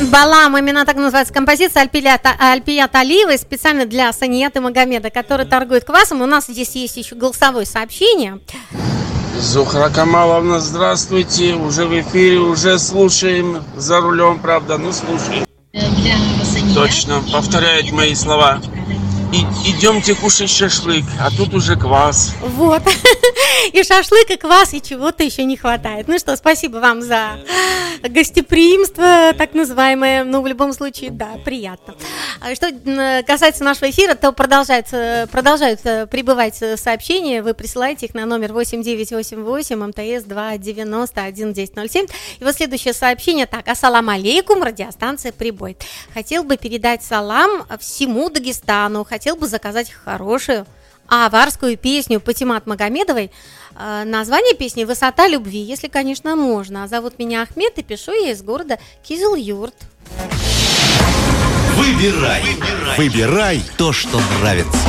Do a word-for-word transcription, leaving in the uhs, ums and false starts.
Балам, именно так называется композиция Альпият, Альпият Алиевой, специально для Санияты Магомеда, который торгует квасом. У нас здесь есть еще голосовое сообщение. Зухра Камаловна, здравствуйте. Уже в эфире, уже слушаем. За рулем, правда, ну слушаем. Точно, повторяет мои слова. И, идемте кушать шашлык, а тут уже квас. Вот, и шашлык, и квас, и чего-то еще не хватает. Ну что, спасибо вам за гостеприимство, так называемое. Ну, в любом случае, да, приятно. Что касается нашего эфира, то продолжается, продолжают прибывать сообщения. Вы присылаете их на номер восемь девять восемь восемь эм тэ эс два девяносто один десять ноль семь. И вот следующее сообщение. Так, ассалам алейкум, радиостанция «Прибой». Хотел бы передать салам всему Дагестану. Хотел бы заказать хорошую аварскую песню Патимат Магомедовой. Э, название песни «Высота любви», если, конечно, можно. Зовут меня Ахмед, и пишу я из города Кизил-Юрт. Выбирай, выбирай, выбирай то, что нравится.